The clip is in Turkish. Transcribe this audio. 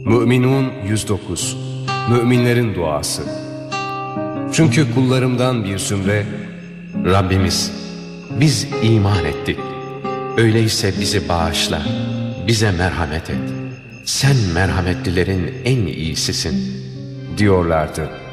Mü'minun 109. Müminlerin duası. Çünkü kullarımdan bir zümre, Rabbimiz, biz iman ettik. Öyleyse bizi bağışla, bize merhamet et. Sen merhametlilerin en iyisisin diyorlardı.